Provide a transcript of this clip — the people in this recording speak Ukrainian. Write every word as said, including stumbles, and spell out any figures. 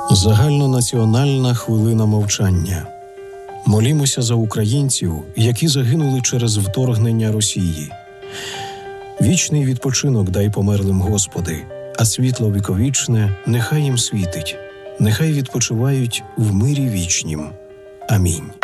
Загальнонаціональна хвилина мовчання. Молімося за українців, які загинули через вторгнення Росії. Вічний відпочинок дай померлим, Господи, а світло віковічне нехай їм світить. Нехай відпочивають в мирі вічнім. Амінь.